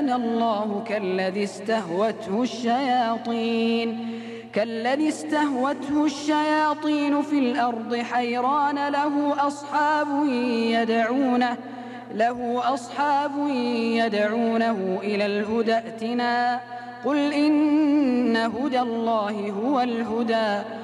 الله كالذي استهوته الشياطين في الأرض حيران له أصحاب يدعونه إلى الهدى ائتنا قل إن هدى الله هو الهدى